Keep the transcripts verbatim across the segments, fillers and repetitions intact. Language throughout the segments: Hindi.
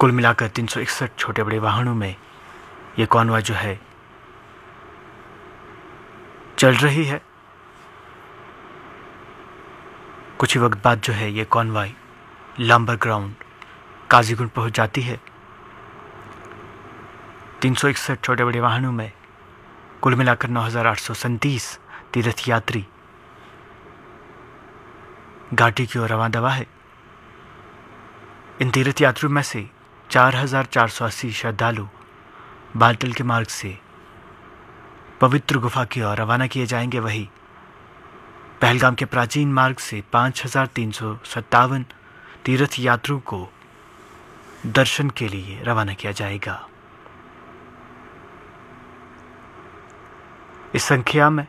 कुल मिलाकर तीन सौ इकसठ छोटे बड़े वाहनों में ये कॉन्वॉय जो है चल रही है। कुछ ही वक्त बाद जो है ये कॉन्वॉय लांबर ग्राउंड काजीगुंड पहुंच जाती है। तीन सौ इकसठ छोटे बड़े वाहनों में कुल मिलाकर नौ हजार आठ सौ सैंतीस तीर्थ यात्री घाटी की ओर रवाना है। इन तीर्थ यात्रियों में से चार हजार चार सौ अस्सी श्रद्धालु बालतल के मार्ग से पवित्र गुफा की ओर रवाना किए जाएंगे। वही पहलगाम के प्राचीन मार्ग से पाँच हजार तीन सौ सत्तावन तीर्थ यात्रियों को दर्शन के लिए रवाना किया जाएगा। इस संख्या में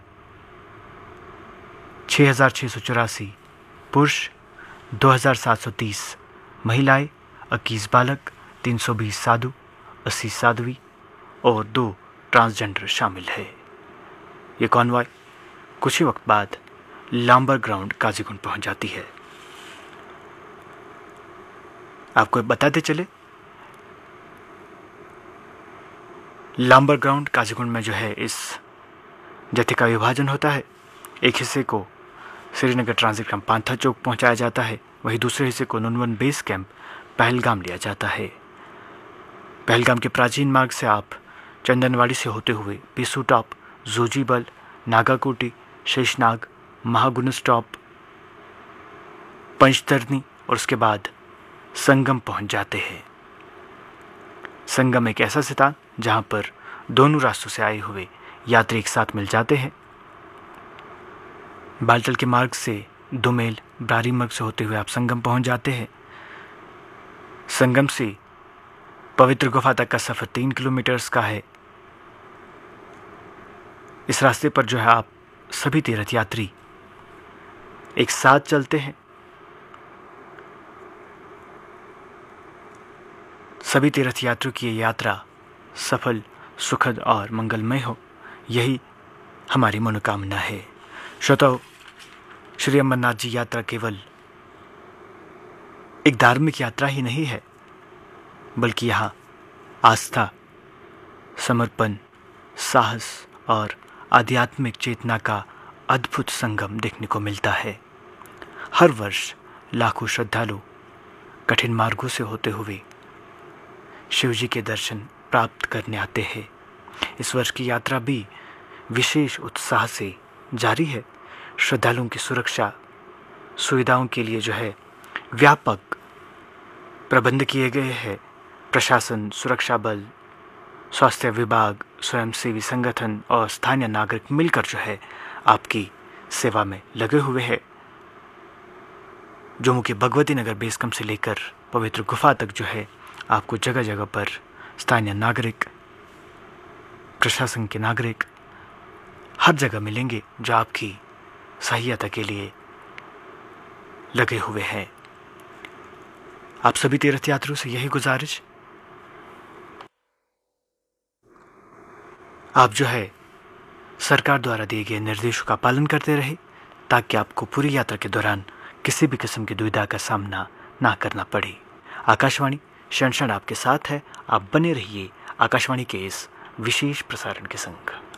छः हजार छः सौ चौरासी पुरुष, दो हजार सात सौ तीस महिलाएं, इक्कीस बालक, तीन सौ बीस साधु, अस्सी साध्वी और दो ट्रांसजेंडर शामिल है। ये कॉन्वॉय कुछ ही वक्त बाद लांबर ग्राउंड काजीगुंड पहुंच जाती है। आपको बताते चले, लांबर ग्राउंड काजीगुंड में जो है इस जत्थे का विभाजन होता है। एक हिस्से को श्रीनगर ट्रांजिट कैंप पांथा चौक पहुंचाया जाता है, वहीं दूसरे हिस्से को नुनवन बेस कैंप पहलगाम लिया जाता है। पहलगाम के प्राचीन मार्ग से आप चंदनवाड़ी से होते हुए पिसू टॉप, जोजीबल, नागाकोटी, शेषनाग, महागुन स्टॉप, पंचतरनी और उसके बाद संगम पहुंच जाते हैं। संगम एक ऐसा स्थान जहां पर दोनों रास्तों से आए हुए यात्री एक साथ मिल जाते हैं। बालतल के मार्ग से दुमेल, ब्रारीमर्ग से होते हुए आप संगम पहुंच जाते हैं। संगम से पवित्र गुफा तक का सफर तीन किलोमीटर्स का है। इस रास्ते पर जो है आप सभी तीर्थ यात्री एक साथ चलते हैं। सभी तीर्थ यात्रियों की ये यात्रा सफल, सुखद और मंगलमय हो, यही हमारी मनोकामना है। श्रोताओ, श्री अमरनाथ जी यात्रा केवल एक धार्मिक यात्रा ही नहीं है, बल्कि यहाँ आस्था, समर्पण, साहस और आध्यात्मिक चेतना का अद्भुत संगम देखने को मिलता है। हर वर्ष लाखों श्रद्धालु कठिन मार्गों से होते हुए शिवजी के दर्शन प्राप्त करने आते हैं। इस वर्ष की यात्रा भी विशेष उत्साह से जारी है। श्रद्धालुओं की सुरक्षा सुविधाओं के लिए जो है व्यापक प्रबंध किए गए हैं। प्रशासन, सुरक्षा बल, स्वास्थ्य विभाग, स्वयंसेवी संगठन और स्थानीय नागरिक मिलकर जो है आपकी सेवा में लगे हुए हैं। जम्मू के भगवती नगर बेस कैंप से लेकर पवित्र गुफा तक जो है आपको जगह जगह पर स्थानीय नागरिक, प्रशासन के नागरिक हर जगह मिलेंगे जो आपकी सहायता के लिए लगे हुए हैं। आप सभी तीर्थ यात्रियों से यही गुजारिश, आप जो है सरकार द्वारा दिए गए निर्देशों का पालन करते रहे, ताकि आपको पूरी यात्रा के दौरान किसी भी किस्म की दुविधा का सामना ना करना पड़े। आकाशवाणी क्षण क्षण आपके साथ है। आप बने रहिए आकाशवाणी के इस विशेष प्रसारण के संग।